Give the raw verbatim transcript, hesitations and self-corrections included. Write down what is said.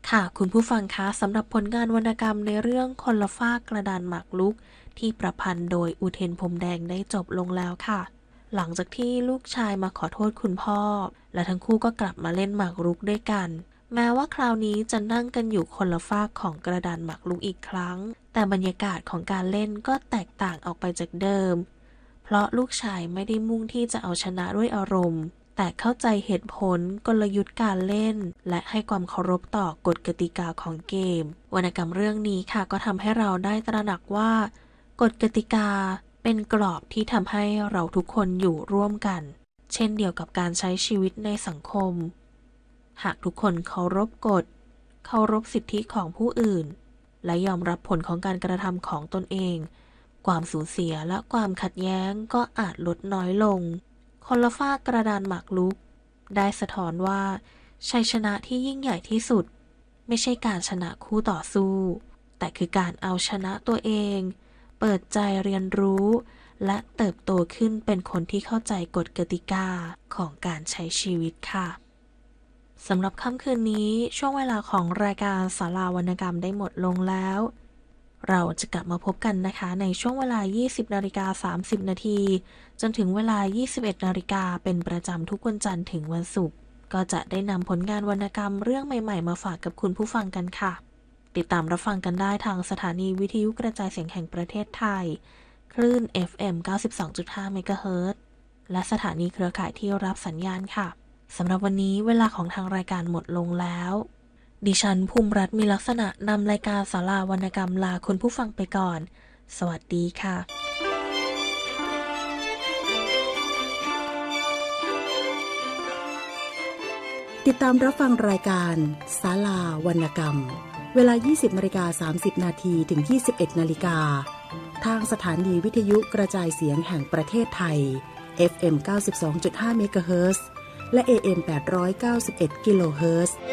ค่ะคุณผู้ฟังคะสำหรับผลงานวรรณกรรมในเรื่องคนละฟากกระดานหมากรุกที่ประพันธ์โดยอุเทนพรหมแดงได้จบลงแล้วค่ะหลังจากที่ลูกชายมาขอโทษคุณพ่อและทั้งคู่ก็กลับมาเล่นหมากรุกด้วยกันแม้ว่าคราวนี้จะนั่งกันอยู่คนละฟากของกระดานหมากรุกอีกครั้งแต่บรรยากาศของการเล่นก็แตกต่างออกไปจากเดิมเพราะลูกชายไม่ได้มุ่งที่จะเอาชนะด้วยอารมณ์แต่เข้าใจเหตุผลกลยุทธ์การเล่นและให้ความเคารพต่อกฎกติกาของเกมวรรณกรรมเรื่องนี้ค่ะก็ทำให้เราได้ตระหนักว่ากฎกติกาเป็นกรอบที่ทำให้เราทุกคนอยู่ร่วมกันเช่นเดียวกับการใช้ชีวิตในสังคมหากทุกคนเคารพกฎเคารพสิทธิของผู้อื่นและยอมรับผลของการกระทำของตนเองความสูญเสียและความขัดแย้งก็อาจลดน้อยลงคนละฟากกระดานหมากรุกได้สะท้อนว่าชัยชนะที่ยิ่งใหญ่ที่สุดไม่ใช่การชนะคู่ต่อสู้แต่คือการเอาชนะตัวเองเปิดใจเรียนรู้และเติบโตขึ้นเป็นคนที่เข้าใจกฎกติกาของการใช้ชีวิตค่ะสำหรับค่ำคืนนี้ช่วงเวลาของรายการศาลาวรรณกรรมได้หมดลงแล้วเราจะกลับมาพบกันนะคะในช่วงเวลา ยี่สิบนาฬิกาสามสิบนาทีจนถึงเวลา ยี่สิบเอ็ดนาฬิกาเป็นประจำทุกวันจันทร์ถึงวันศุกร์ก็จะได้นำผลงานวรรณกรรมเรื่องใหม่ๆมาฝากกับคุณผู้ฟังกันค่ะติดตามรับฟังกันได้ทางสถานีวิทยุกระจายเสียงแห่งประเทศไทยคลื่น เอฟ เอ็ม เก้าสิบสองจุดห้า เมกะเฮิรตซ์และสถานีเครือข่ายที่รับสัญญาณค่ะสำหรับวันนี้เวลาของทางรายการหมดลงแล้วดิฉันภูมิรัตน์มีลักษณะนำรายการศาลาวรรณกรรมลาคุณผู้ฟังไปก่อนสวัสดีค่ะติดตามรับฟังรายการศาลาวรรณกรรมเวลา ยี่สิบนาฬิกาสามสิบนาทีถึง ยี่สิบเอ็ดนาฬิกาทางสถานีวิทยุกระจายเสียงแห่งประเทศไทย เอฟ เอ็ม เก้าสิบสองจุดห้า เมกะเฮิรตซ์และ เอ เอ็ม แปดร้อยเก้าสิบเอ็ด กิโลเฮิรตซ์